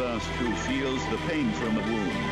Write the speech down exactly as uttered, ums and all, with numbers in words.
last who feels the pain from a wound.